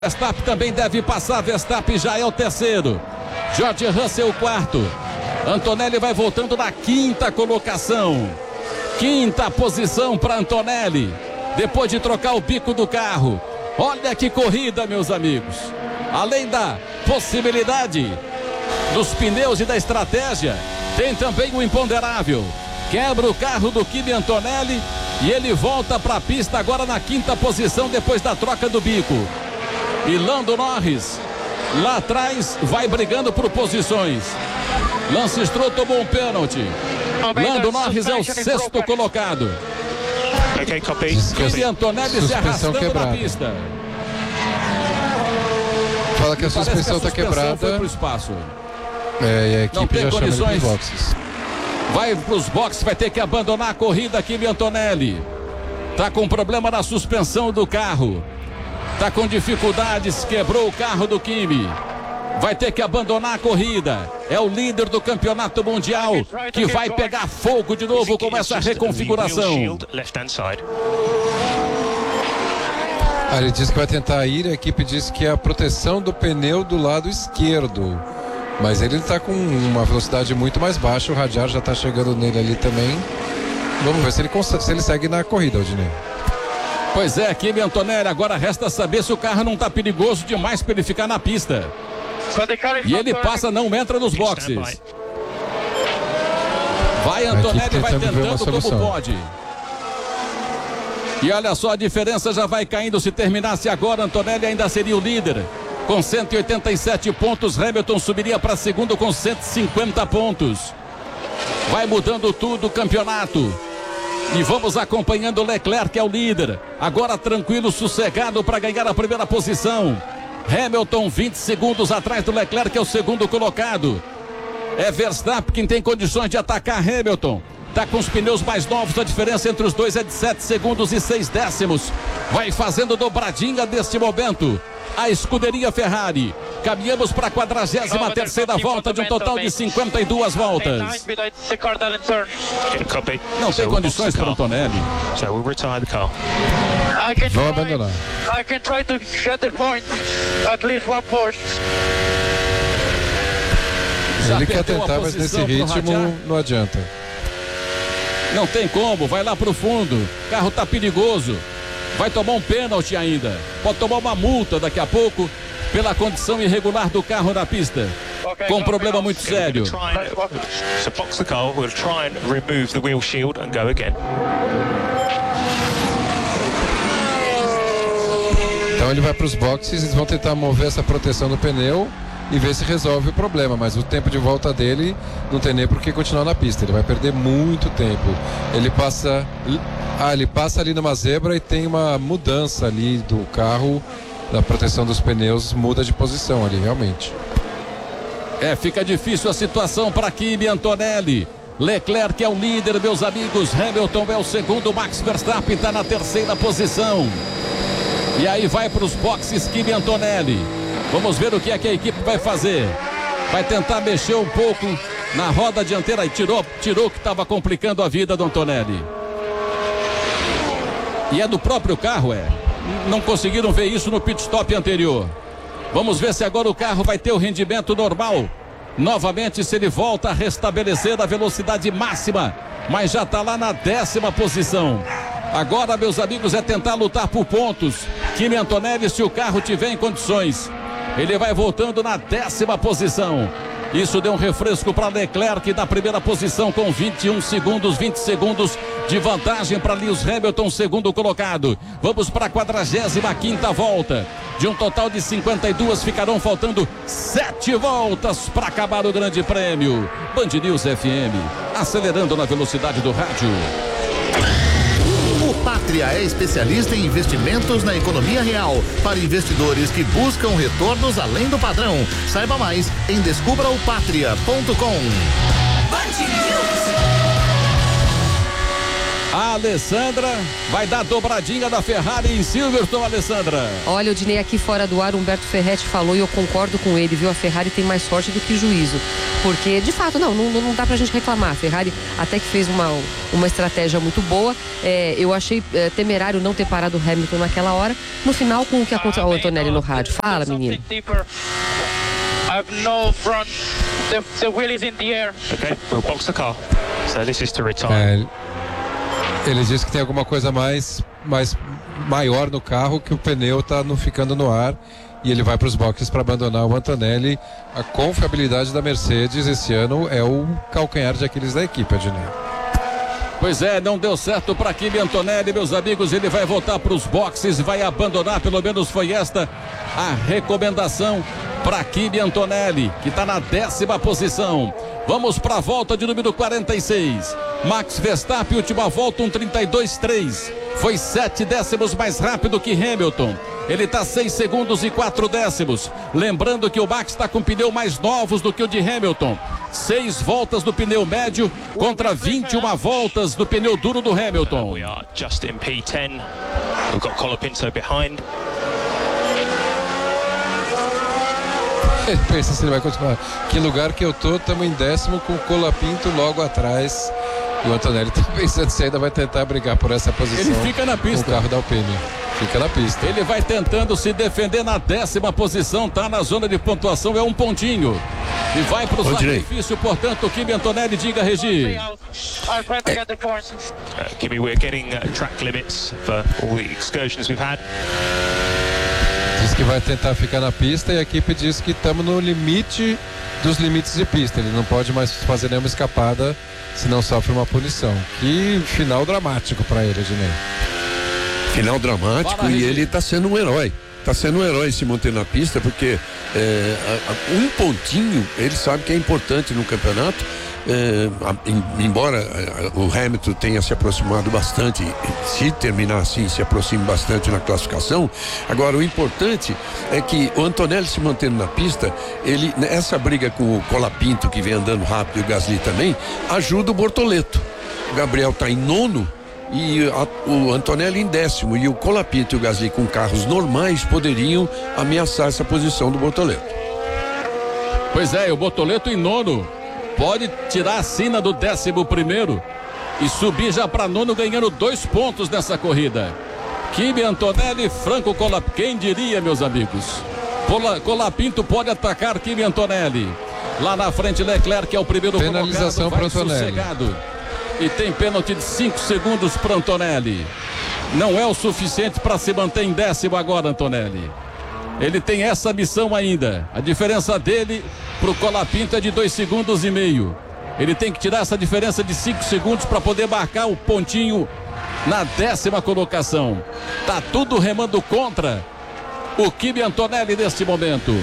Verstappen também deve passar. Verstappen já é o terceiro. George Russell o quarto. Antonelli vai voltando na quinta colocação. Quinta posição para Antonelli. Depois de trocar o bico do carro. Olha que corrida, meus amigos. Além da possibilidade dos pneus e da estratégia, tem também o imponderável. Quebra o carro do Kimi Antonelli e ele volta para a pista agora na quinta posição depois da troca do bico. E Lando Norris lá atrás vai brigando por posições. Lance Stroll tomou um pênalti. Lando Norris é o sexto colocado. Kimi Antonelli se arrastando na pista. Fala que a suspensão está quebrada. Foi pro espaço. E a equipe não tem já condições. chama boxes. Vai para os boxes, vai ter que abandonar a corrida. Kimi Antonelli tá com problema na suspensão do carro. Tá com dificuldades, quebrou o carro do Kimi. Vai ter que abandonar a corrida. É o líder do campeonato mundial que vai pegar fogo de novo com essa reconfiguração. Ele disse que vai tentar ir, a equipe disse que é a proteção do pneu do lado esquerdo. Mas ele está com uma velocidade muito mais baixa, o radar já está chegando nele ali também. Vamos ver se ele segue na corrida, Aldinei. Pois é, Kimi Antonelli, agora resta saber se o carro não está perigoso demais para ele ficar na pista. E ele passa, não entra nos boxes. Vai Antonelli, vai tentando como pode. E olha só, a diferença já vai caindo. Se terminasse agora, Antonelli ainda seria o líder. Com 187 pontos, Hamilton subiria para segundo com 150 pontos. Vai mudando tudo o campeonato. E vamos acompanhando Leclerc, que é o líder. Agora tranquilo, sossegado para ganhar a primeira posição. Hamilton 20 segundos atrás do Leclerc, que é o segundo colocado. É Verstappen quem tem condições de atacar Hamilton. Está com os pneus mais novos, a diferença entre os dois é de 7 segundos e 6 décimos. Vai fazendo dobradinha neste momento a escuderia Ferrari. Caminhamos para a 43ª volta de um total de 52 voltas. Não tem condições para Antonelli. Vão abandonar. Ele quer tentar, mas nesse ritmo não adianta. Não tem como, vai lá pro fundo. O carro tá perigoso. Vai tomar um pênalti ainda. Pode tomar uma multa daqui a pouco pela condição irregular do carro na pista. Com um problema muito sério. Então ele vai para os boxes, eles vão tentar mover essa proteção do pneu e ver se resolve o problema, mas o tempo de volta dele não tem nem por que continuar na pista, ele vai perder muito tempo. Ele passa ali numa zebra e tem uma mudança ali do carro, da proteção dos pneus, muda de posição ali, realmente. Fica difícil a situação para Kimi Antonelli. Leclerc é o líder, meus amigos. Hamilton é o segundo, Max Verstappen está na terceira posição. E aí vai para os boxes Kimi Antonelli. Vamos ver o que é que a equipe vai fazer. Vai tentar mexer um pouco na roda dianteira e tirou que estava complicando a vida do Antonelli. E é do próprio carro, Não conseguiram ver isso no pit stop anterior. Vamos ver se agora o carro vai ter o rendimento normal. Novamente, se ele volta a restabelecer a velocidade máxima. Mas já está lá na 10ª posição. Agora, meus amigos, é tentar lutar por pontos. Kimi Antonelli, se o carro tiver em condições. Ele vai voltando na 10ª posição. Isso deu um refresco para Leclerc na primeira posição com 21 segundos, 20 segundos de vantagem para Lewis Hamilton, segundo colocado. Vamos para a 45ª volta. De um total de 52, ficarão faltando 7 voltas para acabar o Grande Prêmio. Band News FM, acelerando na velocidade do rádio. Pátria é especialista em investimentos na economia real para investidores que buscam retornos além do padrão. Saiba mais em descubraopatria.com. A Alessandra vai dar dobradinha da Ferrari em Silverstone, Alessandra. Olha, o Dinei aqui fora do ar, Humberto Ferretti falou e eu concordo com ele, viu? A Ferrari tem mais sorte do que juízo. Porque, de fato, não dá pra gente reclamar. A Ferrari até que fez uma estratégia muito boa. Eu achei temerário não ter parado o Hamilton naquela hora. No final, com o que aconteceu... Ó, o Antonelli no rádio. Fala, menino. I have no front. The wheel is in the air. Okay, we'll box the car. So this is to retire. Ele disse que tem alguma coisa maior no carro, que o pneu tá ficando no ar e ele vai para os boxes para abandonar o Antonelli. A confiabilidade da Mercedes esse ano é o calcanhar de Aquiles da equipe, Adnei. Pois é, não deu certo para Kimi Antonelli, meus amigos. Ele vai voltar para os boxes, vai abandonar, pelo menos foi esta a recomendação para Kimi Antonelli, que está na 10ª posição. Vamos para a volta de número 46. Max Verstappen, última volta, 1:32.3. Foi 7 décimos mais rápido que Hamilton. Ele está 6 segundos e 4 décimos. Lembrando que o Max está com pneu mais novos do que o de Hamilton. 6 voltas do pneu médio contra 21 voltas do pneu duro do Hamilton. We are just in P10. We've got Colapinto behind. Pensa se ele vai continuar. Que lugar que eu tô, estamos em 10º com o Colapinto logo atrás. E o Antonelli está pensando se ainda vai tentar brigar por essa posição. Ele fica na pista. Com o carro da Alpine. Fica na pista. Ele vai tentando se defender na 10ª posição, tá na zona de pontuação, é um pontinho. E vai para o sacrifício, portanto, Kimi Antonelli, diga, Regi. Kimi, we're getting track limits for all the excursions we've had. Diz que vai tentar ficar na pista e a equipe diz que estamos no limite dos limites de pista. Ele não pode mais fazer nenhuma escapada, senão sofre uma punição. Que final dramático para ele, Ednei. Final dramático. E ele está sendo um herói. Está sendo um herói se manter na pista, porque um pontinho ele sabe que é importante no campeonato. Embora o Hamilton tenha se aproximado bastante, se terminar assim, se aproxime bastante na classificação. Agora, o importante é que o Antonelli se mantendo na pista, essa briga com o Colapinto, que vem andando rápido, e o Gasly também, ajuda o Bortoleto. O Gabriel está em 9º e o Antonelli em 10º, e o Colapinto e o Gasly com carros normais poderiam ameaçar essa posição do Bortoleto. Pois é, o Bortoleto em 9º pode tirar a sina do 11º e subir já para 9º, ganhando 2 pontos nessa corrida. Kimi Antonelli, Franco Colapinto, quem diria, meus amigos? Colapinto pode atacar Kimi Antonelli. Lá na frente, Leclerc, que é o primeiro penalização para Antonelli. Sossegado. E tem pênalti de 5 segundos para Antonelli. Não é o suficiente para se manter em 10º agora, Antonelli. Ele tem essa missão ainda. A diferença dele pro Colapinto é de 2,5 segundos. Ele tem que tirar essa diferença de 5 segundos para poder marcar o pontinho na 10ª colocação. Tá tudo remando contra o Kimi Antonelli neste momento.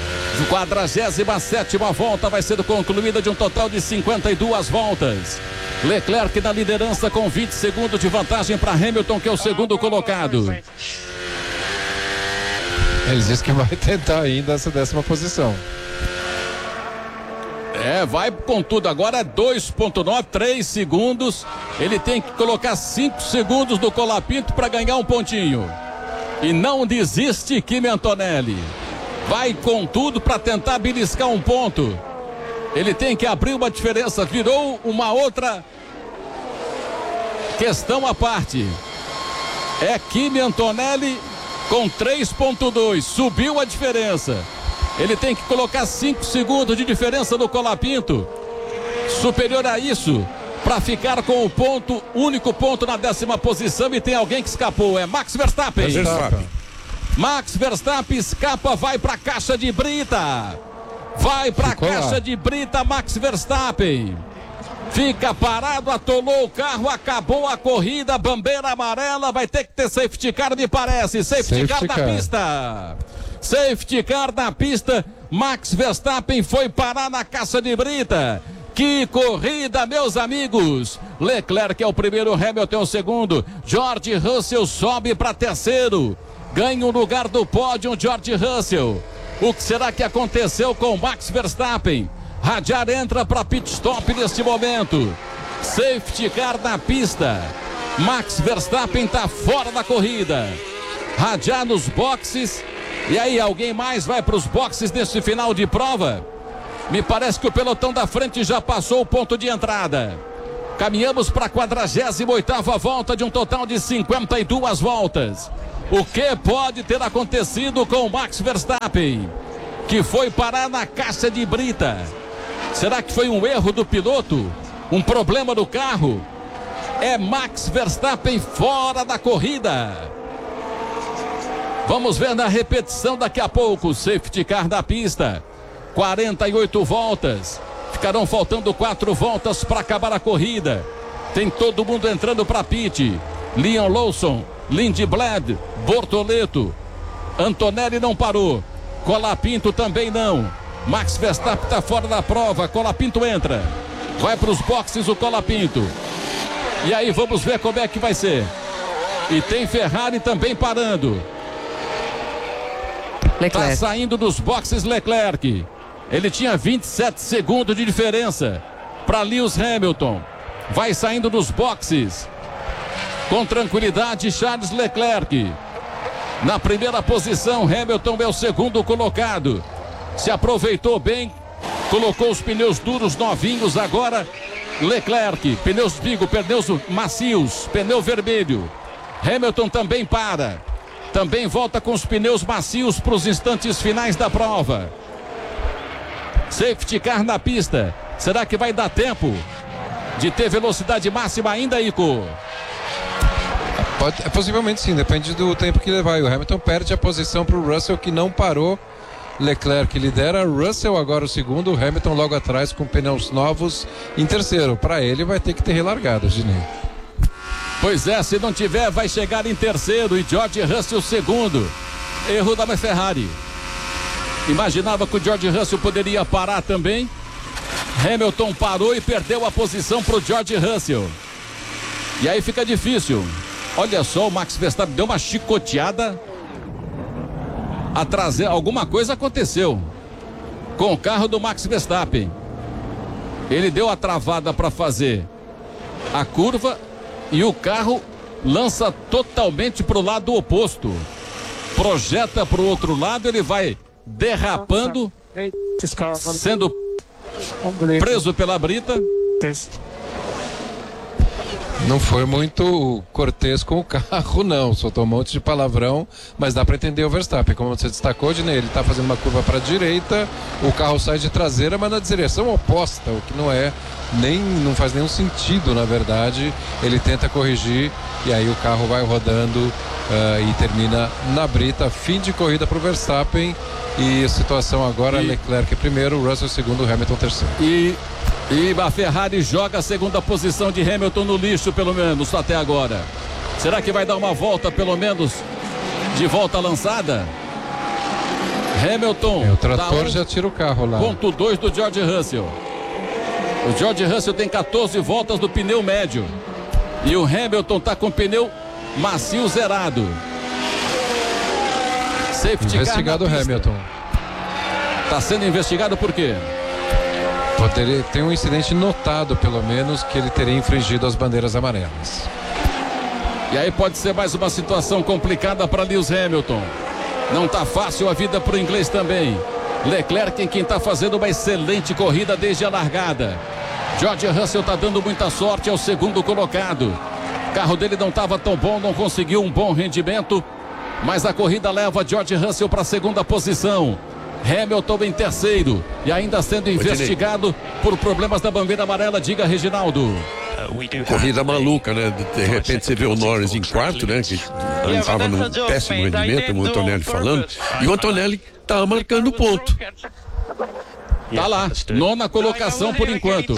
47ª volta vai ser concluída de um total de 52 voltas. Leclerc na liderança com 20 segundos de vantagem para Hamilton, que é o segundo colocado. Ele diz que vai tentar ainda essa 10ª posição. Vai com tudo. Agora é 2,9, 3 segundos. Ele tem que colocar 5 segundos do Colapinto para ganhar um pontinho. E não desiste, Kimi Antonelli. Vai com tudo para tentar beliscar um ponto. Ele tem que abrir uma diferença. Virou uma outra questão à parte. É Kimi Antonelli com 3,2, subiu a diferença. Ele tem que colocar 5 segundos de diferença do Colapinto. Superior a isso, para ficar com o ponto, único ponto na 10ª posição, e tem alguém que escapou, é Max Verstappen. Max Verstappen escapa, vai para a caixa de brita. Vai para a caixa de brita, Max Verstappen. Fica parado, atolou o carro, acabou a corrida, bandeira amarela, vai ter que ter safety car, me parece. Safety car na pista. Safety car na pista. Max Verstappen foi parar na caixa de brita. Que corrida, meus amigos. Leclerc é o primeiro, Hamilton é o segundo. George Russell sobe para 3º. Ganha um lugar do pódio, George Russell. O que será que aconteceu com Max Verstappen? Radiar entra para pit stop neste momento. Safety car na pista. Max Verstappen está fora da corrida. Radiar nos boxes. E aí, alguém mais vai para os boxes nesse final de prova? Me parece que o pelotão da frente já passou o ponto de entrada. Caminhamos para a 48ª volta de um total de 52 voltas. O que pode ter acontecido com o Max Verstappen, que foi parar na caixa de brita? Será que foi um erro do piloto? Um problema do carro? É Max Verstappen fora da corrida. Vamos ver na repetição daqui a pouco. Safety car da pista. 48 voltas. Ficarão faltando 4 voltas para acabar a corrida. Tem todo mundo entrando para pit. Liam Lawson, Lindblad, Bortoleto. Antonelli não parou. Colapinto também não. Max Verstappen está fora da prova. Colapinto entra. Vai para os boxes o Colapinto. E aí vamos ver como é que vai ser. E tem Ferrari também parando. Está saindo dos boxes Leclerc. Ele tinha 27 segundos de diferença para Lewis Hamilton. Vai saindo dos boxes. Com tranquilidade, Charles Leclerc. Na primeira posição, Hamilton é o segundo colocado. Se aproveitou bem, colocou os pneus duros novinhos agora. Leclerc, pneus Vigo, pneus macios, pneu vermelho. Hamilton também para. Também volta com os pneus macios para os instantes finais da prova. Safety car na pista. Será que vai dar tempo de ter velocidade máxima ainda, Ico? Possivelmente sim, depende do tempo que levar. O Hamilton perde a posição para o Russell, que não parou. Leclerc lidera, Russell agora o segundo, Hamilton logo atrás com pneus novos em terceiro. Para ele vai ter que ter relargada, Ginei. Pois é, se não tiver vai chegar em terceiro e George Russell segundo. Erro da Ferrari. Imaginava que o George Russell poderia parar também. Hamilton parou e perdeu a posição para o George Russell. E aí fica difícil. Olha só, o Max Verstappen deu uma chicoteada. Alguma coisa aconteceu com o carro do Max Verstappen. Ele deu a travada para fazer a curva e o carro lança totalmente para o lado oposto. Projeta para o outro lado, ele vai derrapando, sendo preso pela brita. Não foi muito cortês com o carro, não. Soltou um monte de palavrão, mas dá para entender o Verstappen. Como você destacou, Dinei, ele está fazendo uma curva para a direita, o carro sai de traseira, mas na direção oposta, o que não faz nenhum sentido, na verdade. Ele tenta corrigir e aí o carro vai rodando e termina na brita. Fim de corrida para o Verstappen. E a situação agora, Leclerc primeiro, Russell segundo, Hamilton terceiro. E a Ferrari joga a segunda posição de Hamilton no lixo, pelo menos, até agora. Será que vai dar uma volta, pelo menos, de volta lançada? Hamilton. O trator já tira o carro lá. Ponto 2 do George Russell. O George Russell tem 14 voltas do pneu médio. E o Hamilton está com o pneu macio zerado. Safety investigado car o Hamilton. Está sendo investigado por quê? Tem um incidente notado, pelo menos, que ele teria infringido as bandeiras amarelas. E aí pode ser mais uma situação complicada para Lewis Hamilton. Não está fácil a vida para o inglês também. Leclerc, quem está fazendo uma excelente corrida desde a largada. George Russell está dando muita sorte, é o segundo colocado. O carro dele não estava tão bom, não conseguiu um bom rendimento, mas a corrida leva George Russell para a segunda posição. Hamilton em terceiro e ainda sendo investigado por problemas da bandeira amarela. Diga, Reginaldo. Corrida maluca, né? De repente você vê o Norris em quarto, né? Que estava num péssimo rendimento, o Antonelli falando. E o Antonelli tá marcando ponto. Tá lá, nona colocação por enquanto.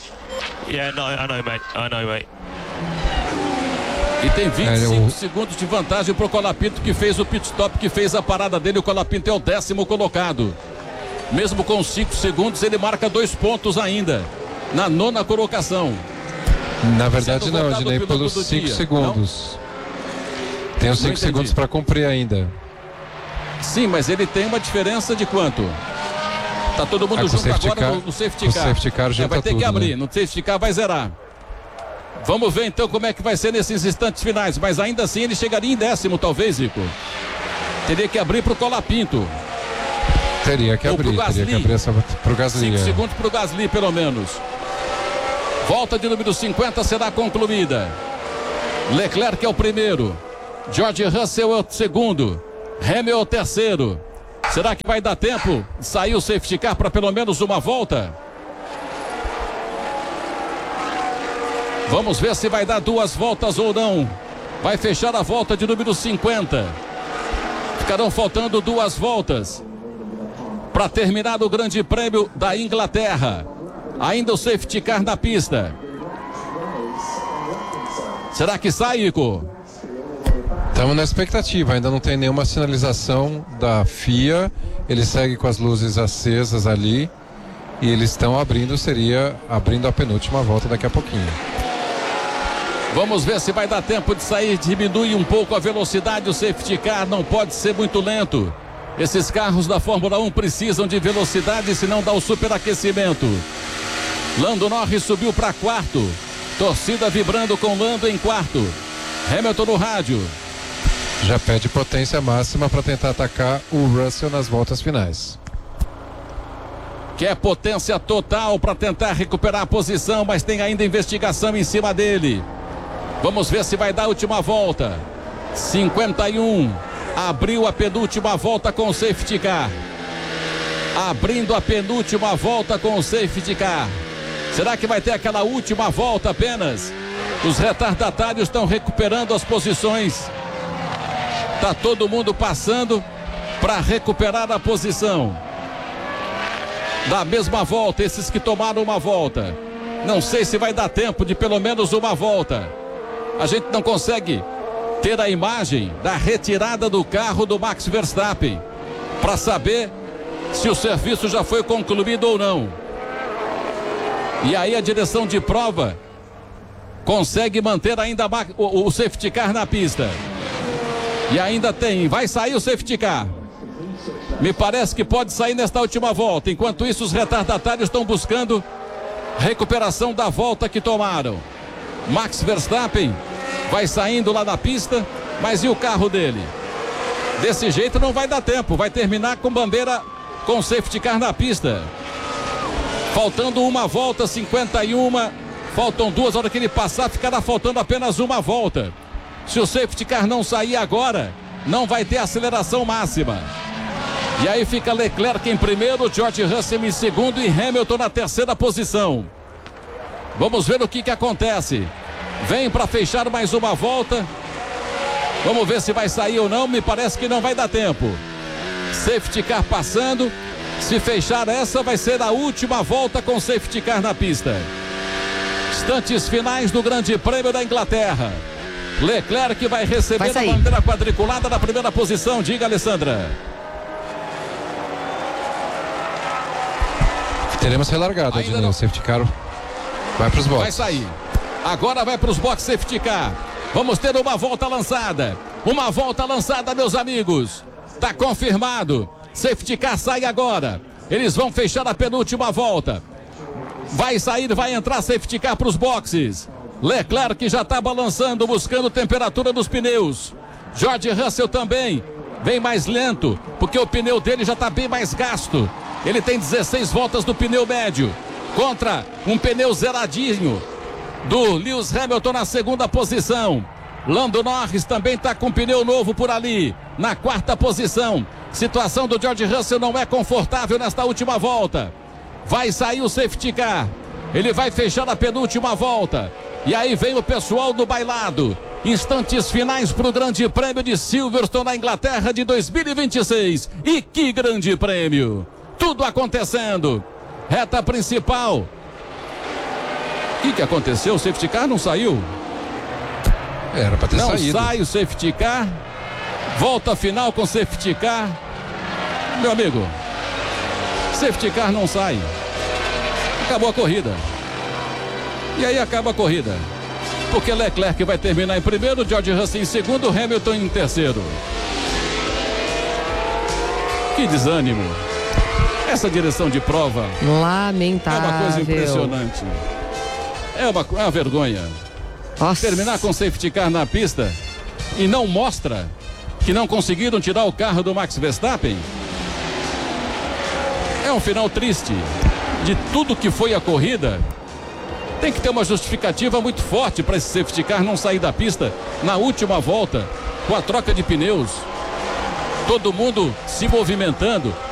E tem 25 segundos de vantagem pro Colapinto, que fez o pit stop, que fez a parada dele. O Colapinto é o 10º colocado. Mesmo com 5 segundos, ele marca 2 pontos ainda na nona colocação. Na verdade não, Dinei, pelos 5 segundos. Não? Tem os 5 segundos para cumprir ainda. Sim, mas ele tem uma diferença de quanto? Tá todo mundo junto agora no safety car. O safety car já vai ter tudo, que abrir, né? No safety car vai zerar. Vamos ver então como é que vai ser nesses instantes finais, mas ainda assim ele chegaria em 10º, talvez, Zico. Teria que abrir para o Colapinto. Teria que abrir essa para o Gasly. 5 segundos para o Gasly, pelo menos. Volta de número 50 será concluída. Leclerc é o primeiro. George Russell é o segundo. Hamilton é o terceiro. Será que vai dar tempo de sair o safety car para pelo menos uma volta? Vamos ver se vai dar 2 voltas ou não. Vai fechar a volta de número 50. Ficarão faltando 2 voltas para terminar o Grande Prêmio da Inglaterra. Ainda o safety car na pista. Será que sai, Ico? Estamos na expectativa, ainda não tem nenhuma sinalização da FIA. Ele segue com as luzes acesas ali. E eles estão abrindo a penúltima volta daqui a pouquinho. Vamos ver se vai dar tempo de sair. Diminui um pouco a velocidade. O safety car não pode ser muito lento. Esses carros da Fórmula 1 precisam de velocidade, senão dá o superaquecimento. Lando Norris subiu para 4º. Torcida vibrando com Lando em 4º. Hamilton no rádio. Já pede potência máxima para tentar atacar o Russell nas voltas finais. Quer potência total para tentar recuperar a posição, mas tem ainda investigação em cima dele. Vamos ver se vai dar a última volta. 51. Abriu a penúltima volta com o safety car. Abrindo a penúltima volta com o safety car. Será que vai ter aquela última volta apenas? Os retardatários estão recuperando as posições. Tá todo mundo passando para recuperar a posição. Da mesma volta, esses que tomaram uma volta. Não sei se vai dar tempo de pelo menos uma volta. A gente não consegue ter a imagem da retirada do carro do Max Verstappen para saber se o serviço já foi concluído ou não. E aí a direção de prova consegue manter ainda o safety car na pista. E ainda vai sair o safety car. Me parece que pode sair nesta última volta. Enquanto isso, os retardatários estão buscando recuperação da volta que tomaram. Max Verstappen vai saindo lá da pista, mas e o carro dele? Desse jeito não vai dar tempo. Vai terminar com bandeira com safety car na pista. Faltando uma volta, 51. Faltam 2, a hora que ele passar ficará faltando apenas uma volta. Se o safety car não sair agora, não vai ter aceleração máxima. E aí fica Leclerc em primeiro, George Russell em segundo e Hamilton na terceira posição. Vamos ver o que acontece. Vem para fechar mais uma volta. Vamos ver se vai sair ou não. Me parece que não vai dar tempo. Safety car passando. Se fechar essa, vai ser a última volta com safety car na pista. Instantes finais do Grande Prêmio da Inglaterra. Leclerc vai receber a bandeira quadriculada na primeira posição. Diga, Alessandra. Teremos relargada, Adinho. O safety car vai para os boxes. Vai sair. Agora vai para os boxes safety car. Vamos ter uma volta lançada. Uma volta lançada, meus amigos. Tá confirmado. Safety car sai agora. Eles vão fechar a penúltima volta. Vai sair, vai entrar safety car para os boxes. Leclerc já está balançando, buscando temperatura dos pneus. George Russell também vem mais lento, porque o pneu dele já está bem mais gasto. Ele tem 16 voltas do pneu médio, contra um pneu zeradinho do Lewis Hamilton na segunda posição. Lando Norris também está com pneu novo por ali, na quarta posição. Situação do George Russell não é confortável nesta última volta. Vai sair o safety car. Ele vai fechar a penúltima volta. E aí vem o pessoal do bailado. Instantes finais para o Grande Prêmio de Silverstone na Inglaterra de 2026. E que grande prêmio! Tudo acontecendo. Reta principal. O que aconteceu? O safety car não saiu? Era para ter saído. Não sai o safety car. Volta final com safety car. Meu amigo, safety car não sai. Acabou a corrida. E aí acaba a corrida. Porque Leclerc vai terminar em primeiro, George Russell em segundo, Hamilton em terceiro. Que desânimo. Essa direção de prova lamentável. é uma coisa impressionante. É uma vergonha. Nossa. Terminar com safety car na pista e não mostra que não conseguiram tirar o carro do Max Verstappen. É um final triste de tudo que foi a corrida. Tem que ter uma justificativa muito forte para esse safety car não sair da pista na última volta, com a troca de pneus. Todo mundo se movimentando.